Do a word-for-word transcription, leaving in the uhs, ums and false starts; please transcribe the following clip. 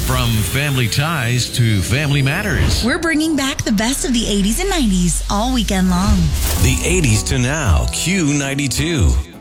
From family ties to family matters. We're bringing back the best of the eighties and nineties all weekend long. The eighties to now, Q ninety-two.